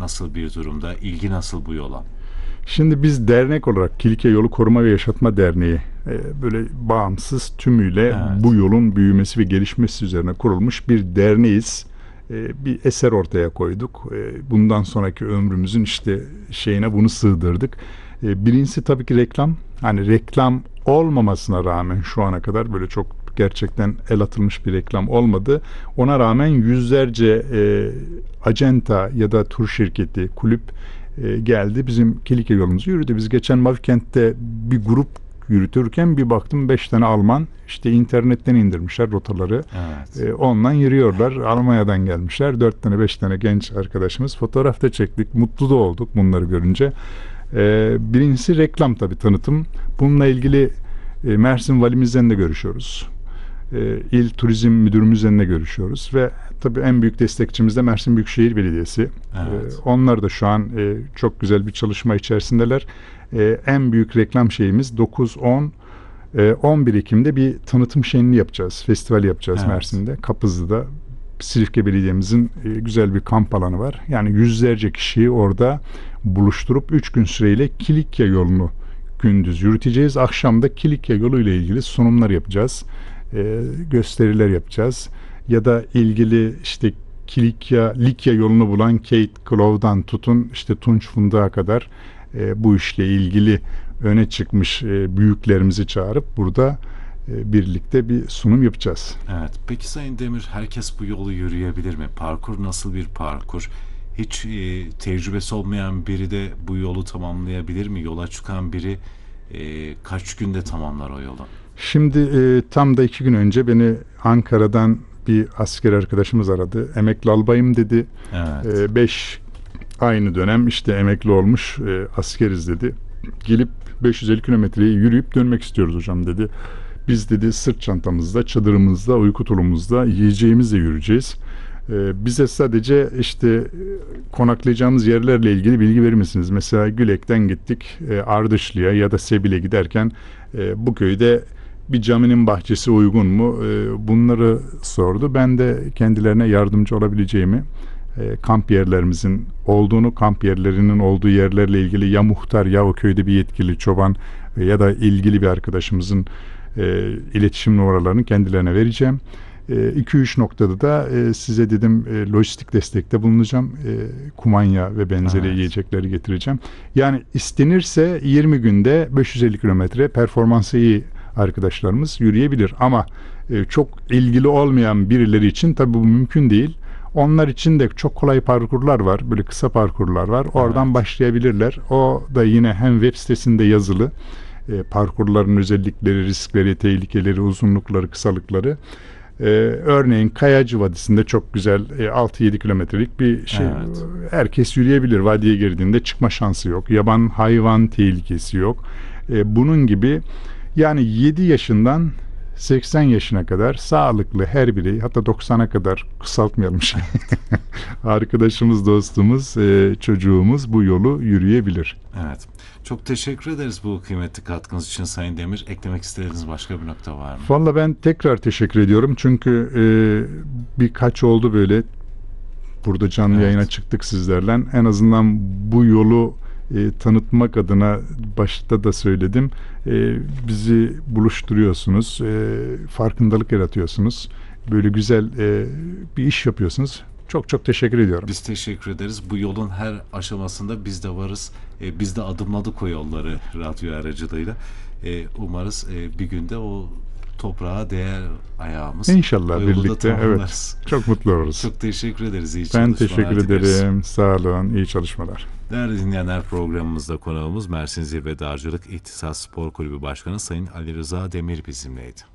nasıl bir durumda? İlgi nasıl bu yola? Şimdi biz dernek olarak Kilike Yolu Koruma ve Yaşatma Derneği böyle bağımsız tümüyle bu Evet. yolun büyümesi ve gelişmesi üzerine kurulmuş bir derneğiz. Bir eser ortaya koyduk. Bundan sonraki ömrümüzün işte şeyine bunu sığdırdık. Birincisi tabii ki reklam. Hani reklam olmamasına rağmen şu ana kadar böyle çok gerçekten el atılmış bir reklam olmadı. Ona rağmen yüzlerce acenta ya da tur şirketi, kulüp geldi. Bizim Kilike yolumuzu yürüdü. Biz geçen Mavikent'te bir grup yürütürken bir baktım 5 tane Alman işte internetten indirmişler rotaları. Evet. Ondan yürüyorlar. Almanya'dan gelmişler. 4 tane 5 tane genç arkadaşımız. Fotoğraf da çektik. Mutlu da olduk bunları görünce. Birincisi reklam tabii, tanıtım. Bununla ilgili Mersin Valimizden de görüşüyoruz. İl Turizm Müdürümüzle de görüşüyoruz ve tabii en büyük destekçimiz de Mersin Büyükşehir Belediyesi. Evet. Onlar da şu an çok güzel bir çalışma içerisindeler. En büyük reklam şeyimiz 9, 10, 11 Ekim'de bir tanıtım şenliği yapacağız. Festival yapacağız Evet. Mersin'de. Kapızlı'da. Silifke Belediye'mizin güzel bir kamp alanı var. Yani yüzlerce kişiyi orada buluşturup 3 gün süreyle Kilikya yolunu gündüz yürüteceğiz. Akşam da Kilikya yolu ile ilgili sunumlar yapacağız. Gösteriler yapacağız. Ya da ilgili işte Likya yolunu bulan Kate Clove'dan tutun işte Tunç Fındık'a kadar bu işle ilgili öne çıkmış büyüklerimizi çağırıp burada birlikte bir sunum yapacağız. Evet. Peki Sayın Demir, herkes bu yolu yürüyebilir mi? Parkur nasıl bir parkur? Hiç tecrübesi olmayan biri de bu yolu tamamlayabilir mi? Yola çıkan biri kaç günde tamamlar o yolu? Şimdi tam da 2 gün önce beni Ankara'dan bir asker arkadaşımız aradı. Emekli albayım dedi. Evet. 5 aynı dönem işte emekli olmuş askeriz dedi. Gelip 550 kilometreyi yürüyüp dönmek istiyoruz hocam dedi. Biz dedi sırt çantamızda, çadırımızda, uyku tulumumuzda, yiyeceğimizle yürüyeceğiz. Bize sadece işte konaklayacağımız yerlerle ilgili bilgi verir misiniz? Mesela Gülek'ten gittik Ardışlı'ya ya da Sebil'e giderken bu köyde bir caminin bahçesi uygun mu? Bunları sordu. Ben de kendilerine yardımcı olabileceğimi, kamp yerlerimizin olduğunu, kamp yerlerinin olduğu yerlerle ilgili ya muhtar ya o köyde bir yetkili çoban ya da ilgili bir arkadaşımızın iletişim numaralarını kendilerine vereceğim. 2-3 noktada da size dedim lojistik destekte bulunacağım. Kumanya ve benzeri yiyecekleri getireceğim. Yani istenirse 20 günde 550 kilometre performansı iyi arkadaşlarımız yürüyebilir. Ama çok ilgili olmayan birileri için tabii bu mümkün değil. Onlar için de çok kolay parkurlar var. Böyle kısa parkurlar var. Oradan başlayabilirler. O da yine hem web sitesinde yazılı. Parkurların özellikleri, riskleri, tehlikeleri, uzunlukları, kısalıkları. Örneğin Kayacı Vadisi'nde çok güzel 6-7 kilometrelik bir şey. Evet. Herkes yürüyebilir. Vadiye girdiğinde çıkma şansı yok. Yaban hayvan tehlikesi yok. Bunun gibi yani 7 yaşından 80 yaşına kadar sağlıklı her birey, hatta 90'a kadar kısaltmayalım şey. Arkadaşımız, dostumuz, çocuğumuz bu yolu yürüyebilir. Evet. Çok teşekkür ederiz bu kıymetli katkınız için Sayın Demir. Eklemek istediğiniz başka bir nokta var mı? Valla ben tekrar teşekkür ediyorum. Çünkü birkaç oldu böyle burada canlı yayına çıktık sizlerle. En azından bu yolu tanıtmak adına başta da söyledim. Bizi buluşturuyorsunuz. Farkındalık yaratıyorsunuz. Böyle güzel bir iş yapıyorsunuz. Çok çok teşekkür ediyorum. Biz teşekkür ederiz. Bu yolun her aşamasında biz de varız. Biz de adımladık o yolları radyo aracılığıyla. Umarız bir günde o toprağa değer ayağımız. İnşallah o yolu birlikte. da tamamlarız. Evet. Çok mutlu oluruz. Çok teşekkür ederiz. İyi Ben çalışmalar teşekkür dileriz. ederim. Sağ olun. İyi çalışmalar. Değerli dinleyenler, programımızda konuğumuz Mersin Zirve Dağcılık İhtisas Spor Kulübü Başkanı Sayın Ali Rıza Demir bizimleydi.